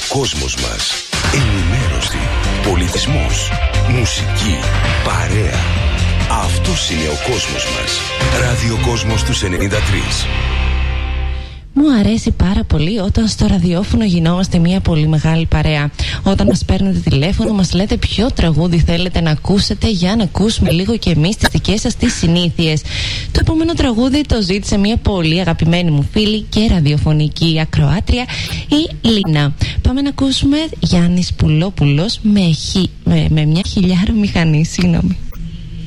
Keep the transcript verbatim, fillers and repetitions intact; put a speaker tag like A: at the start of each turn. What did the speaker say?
A: κόσμος μας. Ενημέρωση, πολιτισμός, μουσική, παρέα. Αυτός είναι ο κόσμος μας. Ραδιοκόσμος τους ενενήντα τρία.
B: Μου αρέσει πάρα πολύ όταν στο ραδιόφωνο γινόμαστε μια πολύ μεγάλη παρέα. Όταν μας παίρνετε τηλέφωνο, μας λέτε ποιο τραγούδι θέλετε να ακούσετε για να ακούσουμε λίγο και εμείς τις δικές σας τις συνήθειες. Το επόμενο τραγούδι το ζήτησε μια πολύ αγαπημένη μου φίλη και ραδιοφωνική ακροάτρια, η Λίνα. Πάμε να ακούσουμε Γιάννης Πουλόπουλος με, χι... με, με μια χιλιάρο μηχανή, συγγνώμη.